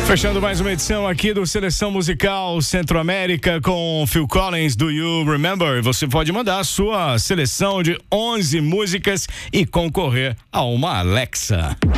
Fechando mais uma edição aqui do Seleção Musical Centro-América com Phil Collins, Do You Remember? Você pode mandar a sua seleção de 11 músicas e concorrer a uma Alexa.